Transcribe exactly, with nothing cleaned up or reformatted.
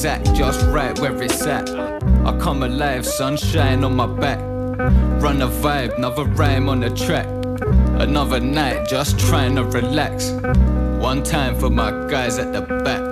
exact, just right where it's at. I come alive, sunshine on my back. Run a vibe, another rhyme on the track. Another night, just trying to relax. One time for my guys at the back.